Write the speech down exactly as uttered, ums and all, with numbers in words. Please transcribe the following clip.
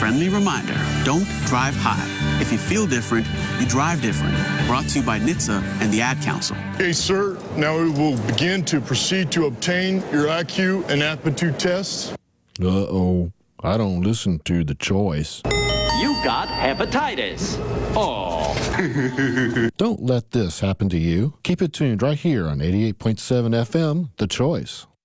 friendly reminder, don't drive high. If you feel different, you drive different. Brought to you by N H T S A and the Ad Council. Okay, sir, now we will begin to proceed to obtain your I Q and aptitude tests. Uh-oh, I don't listen to the choice. You got hepatitis. Oh. Don't let this happen to you. Keep it tuned right here on eighty-eight point seven F M, The Choice.